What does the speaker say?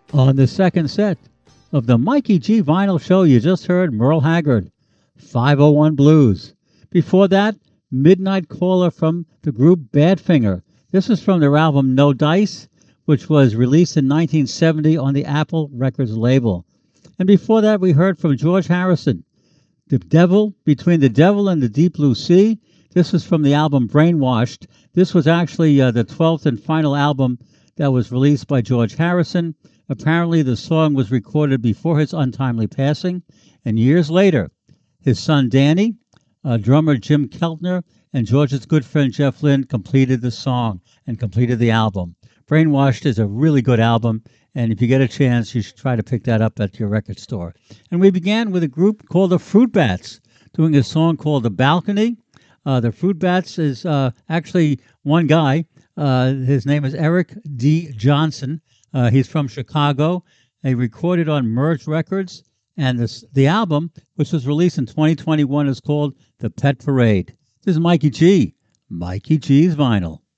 On the second set of the Mikey G Vinyl Show, you just heard Merle Haggard, 501 Blues. Before that, Midnight Caller from the group Badfinger. This was from their album No Dice, which was released in 1970 on the Apple Records label. And before that, we heard from George Harrison, The Devil, Between the Devil and the Deep Blue Sea. This was from the album Brainwashed. This was actually the 12th and final album that was released by George Harrison. Apparently, the song was recorded before his untimely passing, and years later, his son Danny, drummer Jim Keltner, and George's good friend Jeff Lynne completed the song and completed the album. Brainwashed is a really good album, and if you get a chance, you should try to pick that up at your record store. And we began with a group called the Fruit Bats, doing a song called The Balcony. The Fruit Bats is actually one guy. His name is Eric D. Johnson. He's from Chicago. They recorded on Merge Records, and the album, which was released in 2021, is called The Pet Parade. This is Mikey G. Mikey G's Vinyl.